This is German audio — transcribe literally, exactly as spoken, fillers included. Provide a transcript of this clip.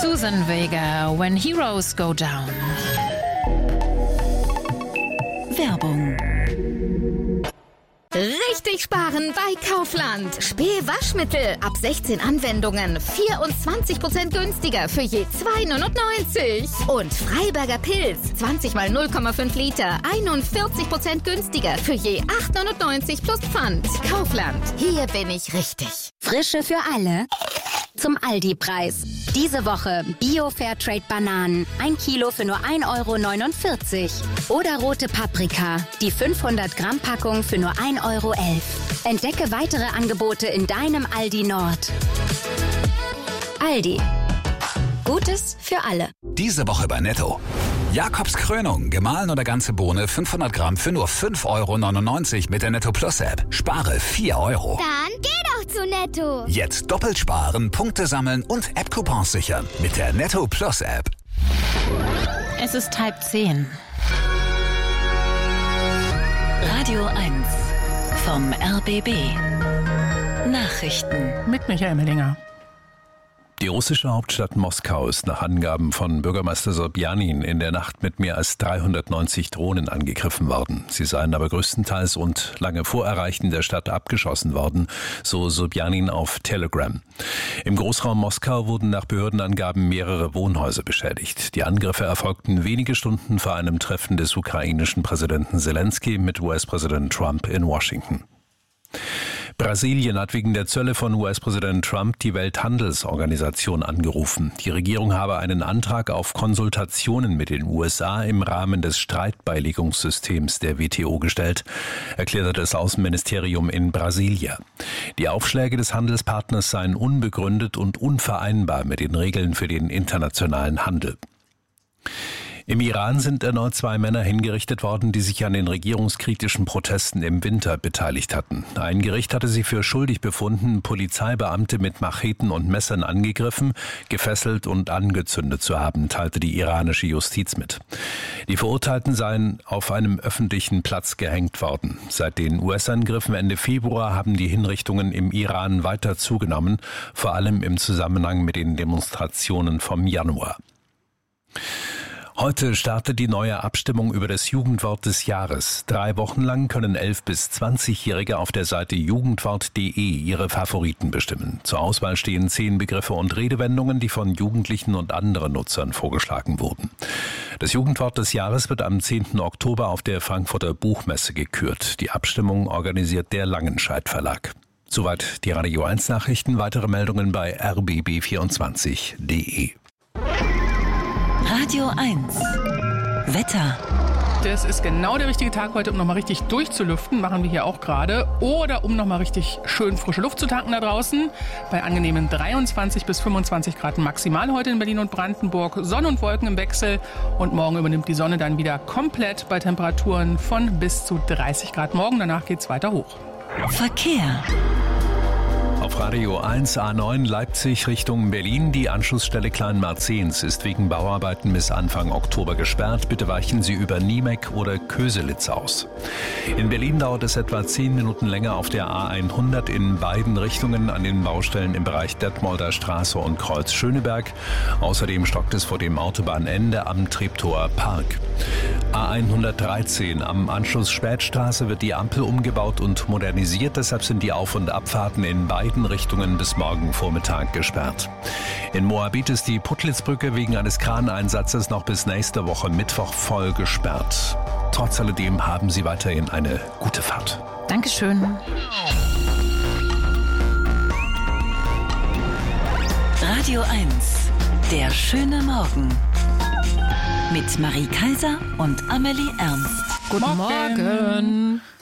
Susan Vega, When Heroes Go Down. Werbung. Richtig sparen bei Kaufland. Spee-Waschmittel ab sechzehn Anwendungen. vierundzwanzig Prozent günstiger für je zwei neunundneunzig. Und Freiberger Pilz. zwanzig mal null Komma fünf Liter. einundvierzig Prozent günstiger für je acht neunundneunzig plus Pfand. Kaufland. Hier bin ich richtig. Frische für alle. Zum Aldi-Preis. Diese Woche Bio-Fairtrade-Bananen. Ein Kilo für nur ein Euro neunundvierzig. Oder rote Paprika. Die fünfhundert Gramm Packung für nur ein Euro elf. Entdecke weitere Angebote in deinem Aldi Nord. Aldi. Gutes für alle. Diese Woche bei Netto. Jakobs Krönung, gemahlen oder ganze Bohne, fünfhundert Gramm für nur fünf Euro neunundneunzig mit der Netto Plus App. Spare vier Euro. Dann geh doch zu Netto. Jetzt doppelt sparen, Punkte sammeln und App-Coupons sichern mit der Netto Plus App. Es ist halb zehn. Radio eins vom R B B. Nachrichten. Mit Michael Mellinger. Die russische Hauptstadt Moskau ist nach Angaben von Bürgermeister Sobjanin in der Nacht mit mehr als dreihundertneunzig Drohnen angegriffen worden. Sie seien aber größtenteils und lange vor Erreichen der Stadt abgeschossen worden, so Sobjanin auf Telegram. Im Großraum Moskau wurden nach Behördenangaben mehrere Wohnhäuser beschädigt. Die Angriffe erfolgten wenige Stunden vor einem Treffen des ukrainischen Präsidenten Zelensky mit U S-Präsident Trump in Washington. Brasilien hat wegen der Zölle von U S-Präsident Trump die Welthandelsorganisation angerufen. Die Regierung habe einen Antrag auf Konsultationen mit den U S A im Rahmen des Streitbeilegungssystems der W T O gestellt, erklärte das Außenministerium in Brasilia. Die Aufschläge des Handelspartners seien unbegründet und unvereinbar mit den Regeln für den internationalen Handel. Im Iran sind erneut zwei Männer hingerichtet worden, die sich an den regierungskritischen Protesten im Winter beteiligt hatten. Ein Gericht hatte sie für schuldig befunden, Polizeibeamte mit Macheten und Messern angegriffen, gefesselt und angezündet zu haben, teilte die iranische Justiz mit. Die Verurteilten seien auf einem öffentlichen Platz gehängt worden. Seit den U S-Angriffen Ende Februar haben die Hinrichtungen im Iran weiter zugenommen, vor allem im Zusammenhang mit den Demonstrationen vom Januar. Heute startet die neue Abstimmung über das Jugendwort des Jahres. Drei Wochen lang können elf- bis zwanzigjährige auf der Seite jugendwort punkt de ihre Favoriten bestimmen. Zur Auswahl stehen zehn Begriffe und Redewendungen, die von Jugendlichen und anderen Nutzern vorgeschlagen wurden. Das Jugendwort des Jahres wird am zehnten Oktober auf der Frankfurter Buchmesse gekürt. Die Abstimmung organisiert der Langenscheidt Verlag. Soweit die Radio eins Nachrichten. Weitere Meldungen bei r b b vierundzwanzig punkt de. Radio eins. Wetter. Das ist genau der richtige Tag heute, um nochmal richtig durchzulüften. Machen wir hier auch gerade. Oder um nochmal richtig schön frische Luft zu tanken da draußen. Bei angenehmen dreiundzwanzig bis fünfundzwanzig Grad maximal heute in Berlin und Brandenburg. Sonne und Wolken im Wechsel. Und morgen übernimmt die Sonne dann wieder komplett bei Temperaturen von bis zu dreißig Grad morgen. Danach geht's weiter hoch. Verkehr. Auf Radio eins A neun Leipzig Richtung Berlin. Die Anschlussstelle Kleinmarzens ist wegen Bauarbeiten bis Anfang Oktober gesperrt. Bitte weichen Sie über Niemeck oder Köselitz aus. In Berlin dauert es etwa zehn Minuten länger auf der A hundert in beiden Richtungen an den Baustellen im Bereich Detmolder Straße und Kreuz Schöneberg. Außerdem stockt es vor dem Autobahnende am Treptower Park. A hundertdreizehn am Anschluss Spätstraße wird die Ampel umgebaut und modernisiert. Deshalb sind die Auf- und Abfahrten in beiden Richtungen bis morgen Vormittag gesperrt. In Moabit ist die Puttlitzbrücke wegen eines Kraneinsatzes noch bis nächste Woche Mittwoch voll gesperrt. Trotz alledem haben Sie weiterhin eine gute Fahrt. Dankeschön. Radio eins. Der schöne Morgen. Mit Marie Kaiser und Amelie Ernst. Guten Morgen. Morgen.